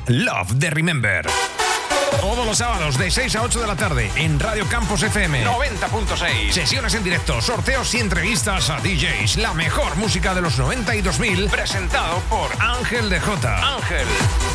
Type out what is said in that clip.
Love the Remember. Todos los sábados de 6 a 8 de la tarde en Radio Campos FM 90.6. Sesiones en directo, sorteos y entrevistas a DJs. La mejor música de los 90 y 2000, presentado por Ángel DJ. Ángel.